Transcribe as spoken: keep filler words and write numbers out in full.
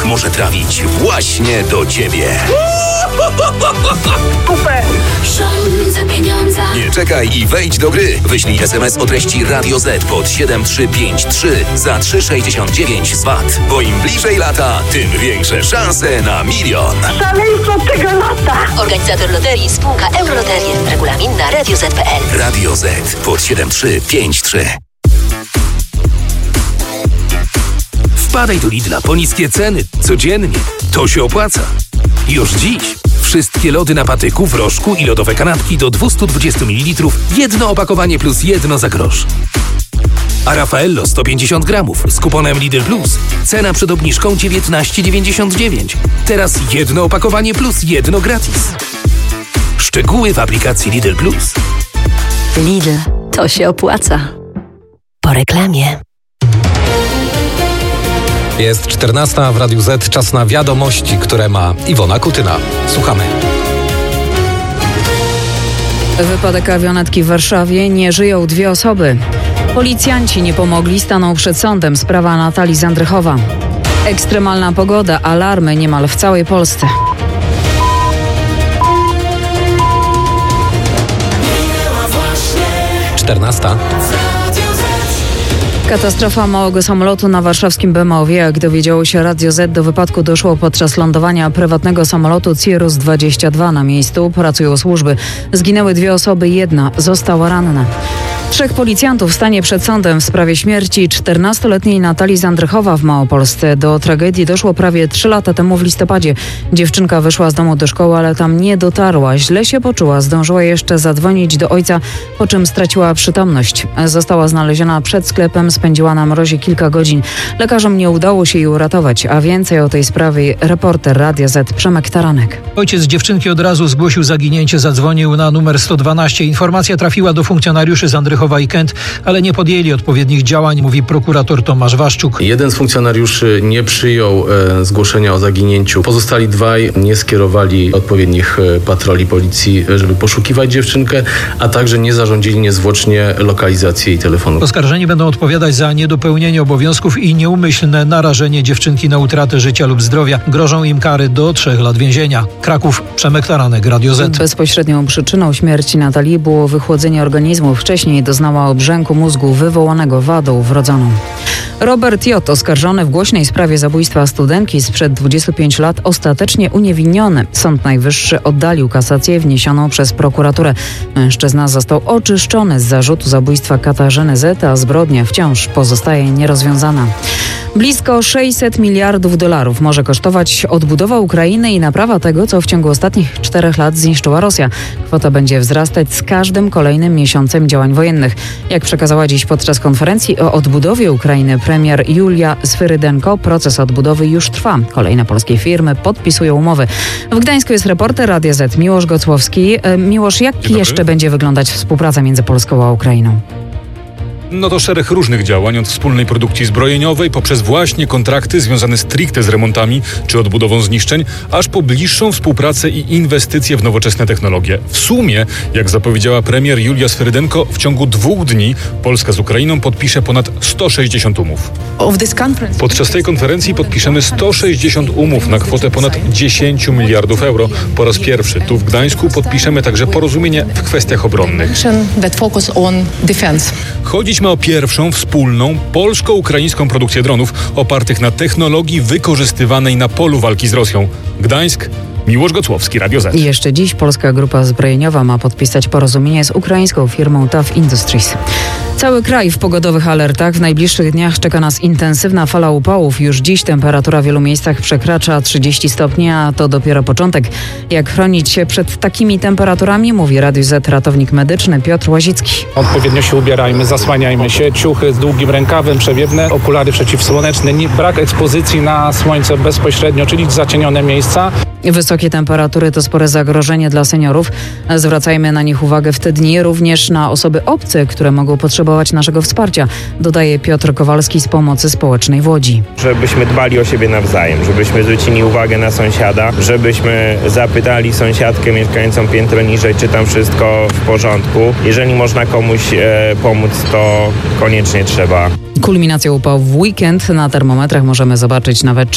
zapach może trafić właśnie do ciebie. Super! Rządzę pieniądze. Nie czekaj i wejdź do gry. Wyślij es em es o treści Radio Z pod siedem trzy pięć trzy za trzy sześćdziesiąt dziewięć z V A T. Bo im bliżej lata, tym większe szanse na milion. Szaleństwo tego lata! Organizator loterii spółka Euroloterie. Regulamin na radio zet kropka pe el. Radio Z pod siedem trzy pięć trzy. Wpadaj do Lidla po niskie ceny. Codziennie. To się opłaca. Już dziś. Wszystkie lody na patyku, w rożku i lodowe kanapki do dwieście dwadzieścia mililitrów. Jedno opakowanie plus jedno za grosz. A Raffaello sto pięćdziesiąt gramów z kuponem Lidl Plus. Cena przed obniżką dziewiętnaście dziewięćdziesiąt dziewięć. Teraz jedno opakowanie plus jedno gratis. Szczegóły w aplikacji Lidl Plus. Lidl, to się opłaca. Po reklamie. Jest czternasta w Radiu Z, czas na wiadomości, które ma Iwona Kutyna. Słuchamy. Wypadek awionetki w Warszawie, nie żyją dwie osoby. Policjanci nie pomogli, staną przed sądem. Sprawa Natalii Zandrychowa. Ekstremalna pogoda, alarmy niemal w całej Polsce. czternasta. Katastrofa małego samolotu na warszawskim Bemowie. Jak dowiedziało się Radio Z, do wypadku doszło podczas lądowania prywatnego samolotu Cirrus dwadzieścia dwa. Na miejscu pracują służby. Zginęły dwie osoby, jedna została ranna. Trzech policjantów stanie przed sądem w sprawie śmierci czternastoletniej Natalii Zandrychowa w Małopolsce. Do tragedii doszło prawie trzy lata temu w listopadzie. Dziewczynka wyszła z domu do szkoły, ale tam nie dotarła. Źle się poczuła, zdążyła jeszcze zadzwonić do ojca, po czym straciła przytomność. Została znaleziona przed sklepem, spędziła na mrozie kilka godzin. Lekarzom nie udało się jej uratować, a więcej o tej sprawie reporter Radia Z Przemek Taranek. Ojciec dziewczynki od razu zgłosił zaginięcie, zadzwonił na numer sto dwanaście. Informacja trafiła do funkcjonariuszy z Andrychowa i Kęt, ale nie podjęli odpowiednich działań, mówi prokurator Tomasz Waszczuk. Jeden z funkcjonariuszy nie przyjął e, zgłoszenia o zaginięciu. Pozostali dwaj nie skierowali odpowiednich e, patroli policji, żeby poszukiwać dziewczynkę, a także nie zarządzili niezwłocznie lokalizacji jej telefonu. Oskarżeni będą odpowiadać za niedopełnienie obowiązków i nieumyślne narażenie dziewczynki na utratę życia lub zdrowia. Grożą im kary do trzech lat więzienia. Kraków, Przemek Taranek, Radio Z. Bezpośrednią przyczyną śmierci Natalii było wychłodzenie organizmu. Wcześniej doznała obrzęku mózgu wywołanego wadą wrodzoną. Robert J., oskarżony w głośnej sprawie zabójstwa studentki sprzed dwudziestu pięciu lat, ostatecznie uniewinniony. Sąd Najwyższy oddalił kasację wniesioną przez prokuraturę. Mężczyzna został oczyszczony z zarzutu zabójstwa Katarzyny Z., a zbrodnia wciąż pozostaje nierozwiązana. Blisko sześćset miliardów dolarów może kosztować odbudowa Ukrainy i naprawa tego, co w ciągu ostatnich czterech lat zniszczyła Rosja. Kwota będzie wzrastać z każdym kolejnym miesiącem działań wojennych. Jak przekazała dziś podczas konferencji o odbudowie Ukrainy premier Julia Swyrydenko, proces odbudowy już trwa. Kolejne polskie firmy podpisują umowy. W Gdańsku jest reporter Radia Z Miłosz Gocłowski. Miłosz, jak jeszcze będzie wyglądać współpraca między Polską a Ukrainą? No to szereg różnych działań, od wspólnej produkcji zbrojeniowej, poprzez właśnie kontrakty związane stricte z remontami czy odbudową zniszczeń, aż po bliższą współpracę i inwestycje w nowoczesne technologie. W sumie, jak zapowiedziała premier Julia Swyrydenko, w ciągu dwóch dni Polska z Ukrainą podpisze ponad sto sześćdziesiąt umów. Podczas tej konferencji podpiszemy sto sześćdziesiąt umów na kwotę ponad dziesięć miliardów euro. Po raz pierwszy tu w Gdańsku podpiszemy także porozumienie w kwestiach obronnych. Chodzić ma o pierwszą wspólną polsko-ukraińską produkcję dronów opartych na technologii wykorzystywanej na polu walki z Rosją. Gdańsk, Miłosz Gocłowski, Radio Z. I jeszcze dziś polska grupa zbrojeniowa ma podpisać porozumienie z ukraińską firmą T A F Industries. Cały kraj w pogodowych alertach. W najbliższych dniach czeka nas intensywna fala upałów. Już dziś temperatura w wielu miejscach przekracza trzydzieści stopni, a to dopiero początek. Jak chronić się przed takimi temperaturami, mówi Radiu Z ratownik medyczny Piotr Łazicki. Odpowiednio się ubierajmy, zasłaniajmy się, ciuchy z długim rękawem, przewiewne, okulary przeciwsłoneczne, brak ekspozycji na słońce bezpośrednio, czyli zacienione miejsca. Wysokie temperatury to spore zagrożenie dla seniorów. Zwracajmy na nich uwagę w te dni, również na osoby obce, które mogą potrzebować naszego wsparcia, dodaje Piotr Kowalski z Pomocy Społecznej w Łodzi. Żebyśmy dbali o siebie nawzajem, żebyśmy zwrócili uwagę na sąsiada, żebyśmy zapytali sąsiadkę mieszkającą piętro niżej, czy tam wszystko w porządku. Jeżeli można komuś e, pomóc, to koniecznie trzeba. Kulminacją upałów w weekend na termometrach możemy zobaczyć nawet